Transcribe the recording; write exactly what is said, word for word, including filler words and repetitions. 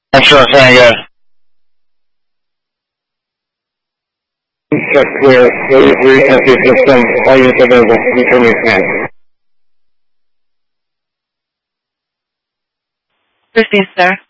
I'm sure, saying good. Check clear, three empty system, all units available, determine command. Received, sir.